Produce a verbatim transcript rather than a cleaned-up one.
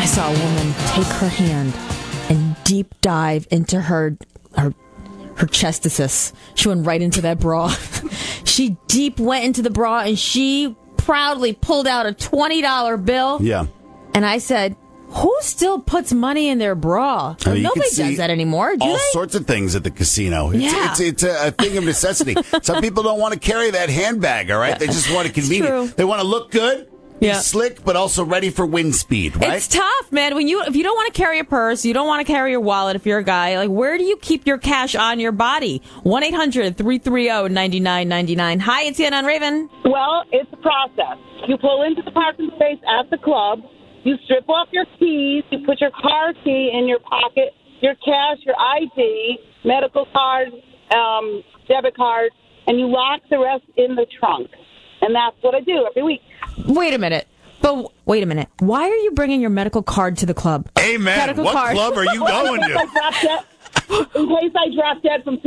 saw a woman take her hand and deep dive into her her her chestices. She went right into that bra. She deep went into the bra and she proudly pulled out a twenty dollar bill. Yeah. And I said, who still puts money in their bra? I mean, Nobody does that anymore, do all they? sorts of things at the casino. It's, Yeah. it's, it's a thing of necessity. Some people don't want to carry that handbag, all right? They just want it convenient. They want to look good, be Yeah. slick, but also ready for wind speed, right? It's tough, man. When you if you don't want to carry a purse, you don't want to carry your wallet if you're a guy, like where do you keep your cash on your body? one eight hundred three three zero nine nine nine nine. Hi, it's Ian on Raven. Well, it's a process. You pull into the parking space at the club, you strip off your keys, you put your car key in your pocket, your cash, your I D, medical card, um, debit card, and you lock the rest in the trunk. And that's what I do every week. Wait a minute. But wait a minute. Why are you bringing your medical card to the club? Amen. Medical What card. club are you going In case I to? drop dead, in case I drop dead from